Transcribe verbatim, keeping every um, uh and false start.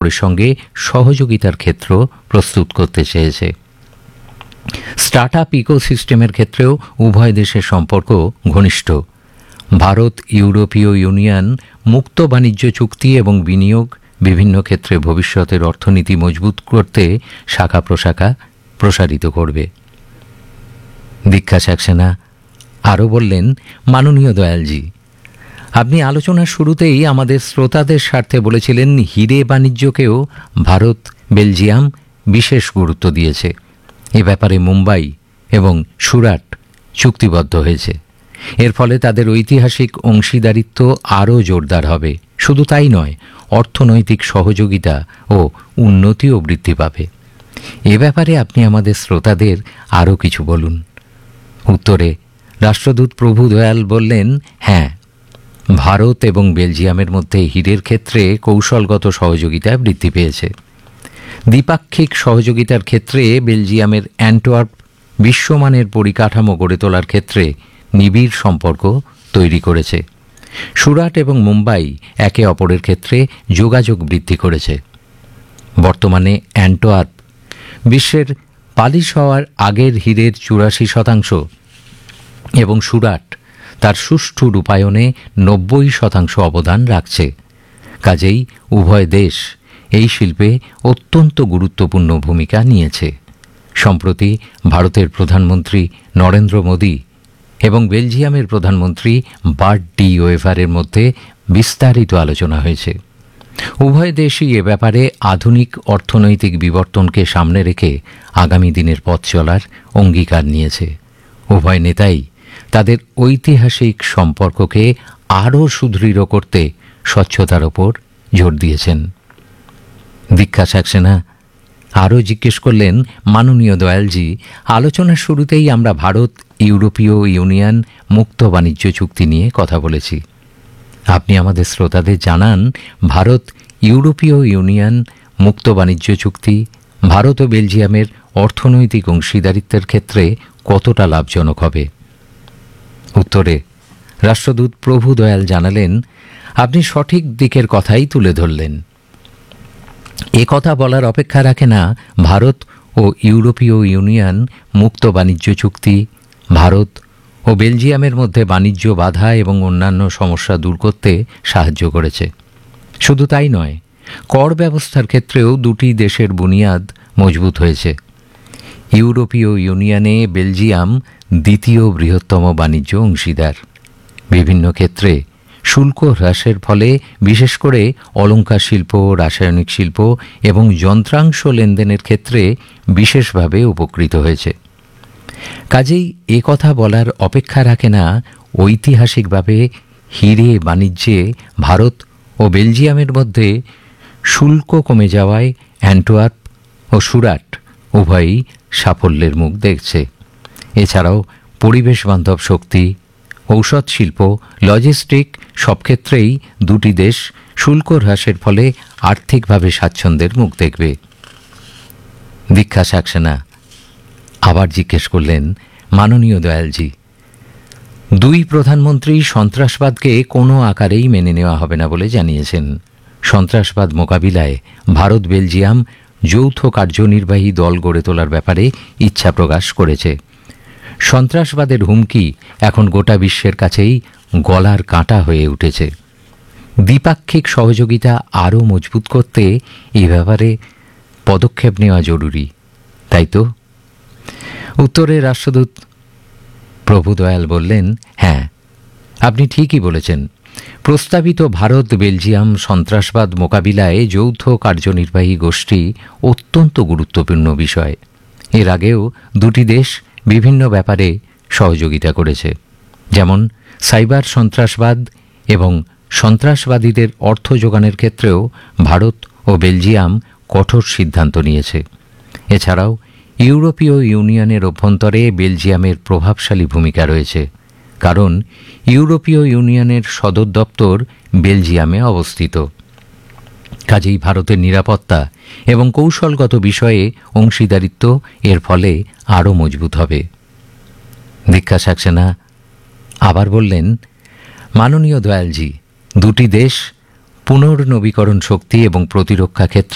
অপরের সঙ্গে সহযোগিতার ক্ষেত্র প্রস্তুত করতে চেয়েছে। স্টার্ট আপ ইকোসিস্টেমের ক্ষেত্রেও উভয় দেশের সম্পর্ক ঘনিষ্ঠ। ভারত ইউরোপীয় ইউনিয়ন মুক্ত বাণিজ্য চুক্তি এবং বিনিয়োগ বিভিন্ন ক্ষেত্রে ভবিষ্যতের অর্থনীতি মজবুত করতে শাখা প্রশাখা প্রসারিত করবে। দীক্ষা সাক্সেনা আরও বললেন, মাননীয় দয়ালজি, আপনি আলোচনার শুরুতেই আমাদের শ্রোতাদের স্বার্থে বলেছিলেন হিরে বাণিজ্যকেও ভারত বেলজিয়াম বিশেষ গুরুত্ব দিয়েছে। এ ব্যাপারে মুম্বাই এবং সুরাট চুক্তিবদ্ধ হয়েছে। এর ফলে তাদের ঐতিহাসিক অংশীদারিত্ব আরও জোরদার হবে। শুধু তাই নয়, অর্থনৈতিক সহযোগিতা ও উন্নতিও বৃদ্ধি পাবে। এ ব্যাপারে আপনি আমাদের শ্রোতাদের আরও কিছু বলুন। উত্তরে রাষ্ট্রদূত প্রভু দয়াল বললেন, হ্যাঁ, ভারত এবং বেলজিয়ামের মধ্যে হীরের ক্ষেত্রে কৌশলগত সহযোগিতা বৃদ্ধি পেয়েছে। দ্বিপাক্ষিক সহযোগিতার ক্ষেত্রে বেলজিয়ামের অ্যান্টওয়ার্প বিশ্বমানের পরিকাঠামো গড়ে তোলার ক্ষেত্রে নিবিড় সম্পর্ক তৈরি করেছে। সুরাট এবং মুম্বাই একে অপরের ক্ষেত্রে যোগাযোগ বৃদ্ধি করেছে। বর্তমানে অ্যান্টওয়ার্প বিশ্বের পালিশ হওয়ার আগের হীরের চুরাশি শতাংশ এবং সুরাট তার সুষ্ঠু রূপায়ণে নব্বই শতাংশ অবদান রাখছে। কাজেই উভয় দেশ এই শিল্পে অত্যন্ত গুরুত্বপূর্ণ ভূমিকা নিয়েছে। সম্প্রতি ভারতের প্রধানমন্ত্রী নরেন্দ্র মোদী এবং বেলজিয়ামের প্রধানমন্ত্রী বার্ট ডি ওয়েভারের মধ্যে বিস্তারিত আলোচনা হয়েছে। উভয় দেশই এ ব্যাপারে আধুনিক অর্থনৈতিক বিবর্তনকে সামনে রেখে আগামী দিনের পথ চলার অঙ্গীকার নিয়েছে। উভয় নেতাই তাদের ঐতিহাসিক সম্পর্ককে আরও সুদৃঢ় করতে স্বচ্ছতার ওপর জোর দিয়েছেন। দীক্ষা সাক্সেনা আরও জিজ্ঞেস করলেন, মাননীয় দয়ালজি, আলোচনার শুরুতেই আমরা ভারত ইউরোপীয় ইউনিয়ন মুক্ত বাণিজ্য চুক্তি নিয়ে কথা বলেছি। আপনি আমাদের শ্রোতাদের জানান, ভারত ইউরোপীয় ইউনিয়ন মুক্ত বাণিজ্য চুক্তি ভারত ও বেলজিয়ামের অর্থনৈতিক অংশীদারিত্বের ক্ষেত্রে কতটা লাভজনক হবে। উত্তরে রাষ্ট্রদূত প্রভু দয়াল জানালেন, আপনি সঠিক দিকের কথাই তুলে ধরলেন। এ কথা বলার অপেক্ষা রাখে না ভারত ও ইউরোপীয় ইউনিয়ন মুক্ত বাণিজ্য চুক্তি ভারত ও বেলজিয়ামের মধ্যে বাণিজ্য বাধা এবং অন্যান্য সমস্যা দূর করতে সাহায্য করেছে। শুধু তাই নয়, কর ব্যবস্থার ক্ষেত্রেও দুটি দেশের বুনিয়াদ মজবুত হয়েছে। ইউরোপীয় ইউনিয়নে বেলজিয়াম দ্বিতীয় বৃহত্তম বাণিজ্য অংশীদার। বিভিন্ন ক্ষেত্রে শুল্ক হ্রাসের ফলে বিশেষ করে অলংকার শিল্প, রাসায়নিক শিল্প এবং যন্ত্রাংশ লেনদেনের ক্ষেত্রে বিশেষভাবে উপকৃত হয়েছে। কাজেই এ কথা বলার অপেক্ষা রাখে না, ঐতিহাসিকভাবে হিরে বাণিজ্যে ভারত ও বেলজিয়ামের মধ্যে শুল্ক কমে যাওয়ায় অ্যান্টওয়ার্প ও সুরাট উভয়ই সাফল্যের মুখ দেখছে। এছাড়াও পরিবেশ বান্ধব শক্তি, ঔষধ শিল্প, লজিস্টিক সব ক্ষেত্রেই দুটি দেশ শুল্ক হ্রাসের ফলে আর্থিকভাবে স্বাচ্ছন্দ্যের মুখ দেখবে। দীক্ষা সাক্সেনা আবার জিজ্ঞেস করলেন, মাননীয় দয়ালজি, দুই প্রধানমন্ত্রী সন্ত্রাসবাদকে কোনো আকারেই মেনে নেওয়া হবে না বলে জানিয়েছেন। সন্ত্রাসবাদ মোকাবিলায় ভারত বেলজিয়াম যৌথ কার্যনির্বাহী দল গড়ে তোলার ব্যাপারে ইচ্ছা প্রকাশ করেছে। সন্ত্রাসবাদের হুমকি এখন গোটা বিশ্বের কাছেই গলার কাঁটা হয়ে উঠেছে। দ্বিপাক্ষিক সহযোগিতা আরও মজবুত করতে এই ব্যাপারে পদক্ষেপ নেওয়া জরুরি, তাই তো? উত্তরে রাষ্ট্রদূত প্রভু দয়াল বললেন, হ্যাঁ, আপনি ঠিকই বলেছেন। প্রস্তাবিত ভারত বেলজিয়াম সন্ত্রাসবাদ মোকাবিলায় যৌথ কার্যনির্বাহী গোষ্ঠী অত্যন্ত গুরুত্বপূর্ণ বিষয়। এর আগেও দুটি দেশ বিভিন্ন ব্যাপারে সহযোগিতা করেছে, যেমন সাইবার সন্ত্রাসবাদ এবং সন্ত্রাসবাদীদের অর্থ যোগানের ক্ষেত্রেও ভারত ও বেলজিয়াম কঠোর সিদ্ধান্ত নিয়েছে। এছাড়াও ইউরোপীয় ইউনিয়নের অভ্যন্তরে বেলজিয়ামের প্রভাবশালী ভূমিকা রয়েছে, কারণ ইউরোপীয় ইউনিয়নের সদর দপ্তর বেলজিয়ামে অবস্থিত। কাজেই ভারতের নিরাপত্তা এবং কৌশলগত বিষয়ে অংশীদারিত্ব এর ফলে আরও মজবুত হবে। দীক্ষা সাক্সেনা আবার বললেন, মাননীয় দয়ালজি, দুটি দেশ পুনর্নবীকরণ শক্তি এবং প্রতিরক্ষা ক্ষেত্রে